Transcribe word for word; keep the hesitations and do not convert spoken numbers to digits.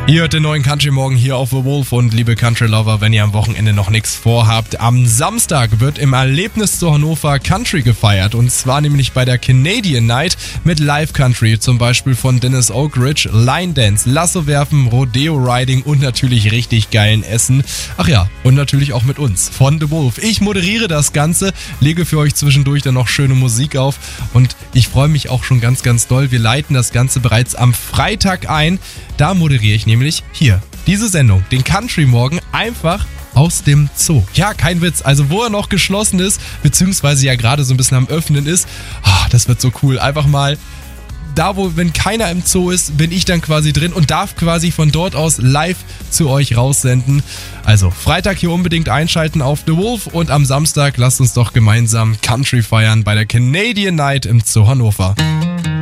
Ihr hört den neuen Country Morgen hier auf The Wolf und liebe Country Lover, wenn ihr am Wochenende noch nichts vorhabt, am Samstag wird im Erlebnis zu Hannover Country gefeiert und zwar nämlich bei der Canadian Night mit Live Country, zum Beispiel von Dennis Oak Ridge, Line Dance, Lasso werfen, Rodeo Riding und natürlich richtig geilen Essen. Ach ja, und natürlich auch mit uns von The Wolf. Ich moderiere das Ganze, lege für euch zwischendurch dann noch schöne Musik auf und ich freue mich auch schon ganz, ganz doll. Wir leiten das Ganze bereits am Freitag ein. Da moderiere ich nämlich hier diese Sendung, den Country Morgen, einfach aus dem Zoo. Ja, kein Witz. Also wo er noch geschlossen ist, beziehungsweise ja gerade so ein bisschen am Öffnen ist. Oh, das wird so cool. Einfach mal da, wo, wenn keiner im Zoo ist, bin ich dann quasi drin und darf quasi von dort aus live zu euch raussenden. Also Freitag hier unbedingt einschalten auf The Wolf und am Samstag lasst uns doch gemeinsam Country feiern bei der Canadian Night im Zoo Hannover.